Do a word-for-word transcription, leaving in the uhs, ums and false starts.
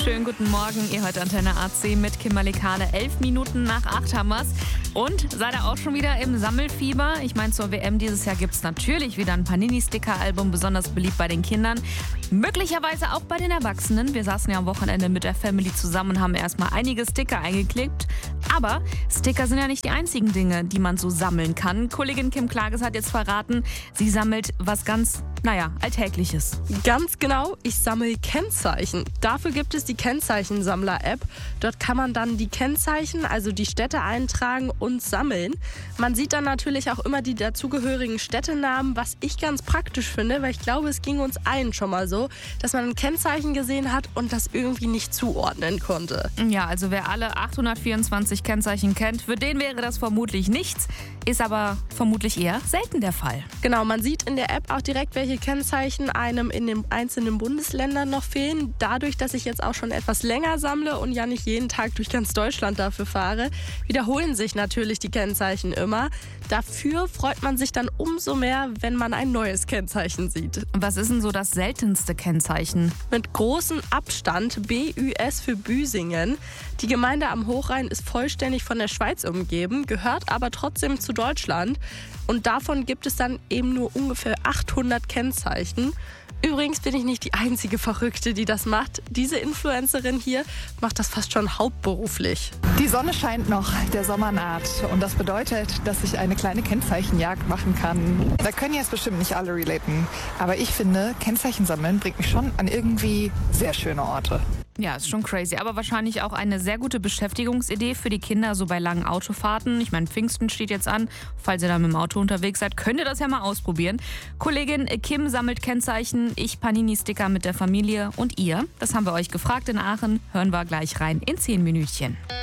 Schönen guten Morgen, ihr hört Antenne A C mit Kimberly Kahle. Elf Minuten nach acht haben wir's. Und seid ihr auch schon wieder im Sammelfieber? Ich meine, zur W M dieses Jahr gibt's natürlich wieder ein Panini-Sticker-Album, besonders beliebt bei den Kindern. Möglicherweise auch bei den Erwachsenen. Wir saßen ja am Wochenende mit der Family zusammen und haben erstmal einige Sticker eingeklickt. Aber Sticker sind ja nicht die einzigen Dinge, die man so sammeln kann. Kollegin Kim Klages hat jetzt verraten, sie sammelt was ganz, naja, Alltägliches. Ganz genau, ich sammle Kennzeichen. Dafür gibt es die Kennzeichensammler-App. Dort kann man dann die Kennzeichen, also die Städte eintragen und sammeln. Man sieht dann natürlich auch immer die dazugehörigen Städtenamen, was ich ganz praktisch finde, weil ich glaube, es ging uns allen schon mal so, dass man ein Kennzeichen gesehen hat und das irgendwie nicht zuordnen konnte. Ja, also wer alle achthundertvierundzwanzig Kennzeichen kennt, für den wäre das vermutlich nichts, ist aber vermutlich eher selten der Fall. Genau, man sieht in der App auch direkt, welche Kennzeichen einem in den einzelnen Bundesländern noch fehlen. Dadurch, dass ich jetzt auch schon etwas länger sammle und ja nicht jeden Tag durch ganz Deutschland dafür fahre, wiederholen sich natürlich die Kennzeichen immer. Dafür freut man sich dann umso mehr, wenn man ein neues Kennzeichen sieht. Was ist denn so das seltenste Kennzeichen? Mit großem Abstand B Ü S für Büsingen. Die Gemeinde am Hochrhein ist vollständig von der Schweiz umgeben, gehört aber trotzdem zu Deutschland. Und davon gibt es dann eben nur ungefähr achthundert Kennzeichen. Übrigens bin ich nicht die einzige Verrückte, die das macht. Diese Influencerin hier macht das fast schon hauptberuflich. Die Sonne scheint noch, der Sommer naht. Und das bedeutet, dass ich eine kleine Kennzeichenjagd machen kann. Da können jetzt bestimmt nicht alle relaten. Aber ich finde, Kennzeichen sammeln bringt mich schon an irgendwie sehr schöne Orte. Ja, ist schon crazy, aber wahrscheinlich auch eine sehr gute Beschäftigungsidee für die Kinder, so bei langen Autofahrten. Ich meine, Pfingsten steht jetzt an. Falls ihr da mit dem Auto unterwegs seid, könnt ihr das ja mal ausprobieren. Kollegin Kim sammelt Kennzeichen, ich Panini-Sticker mit der Familie und ihr. Das haben wir euch gefragt in Aachen. Hören wir gleich rein in zehn Minütchen.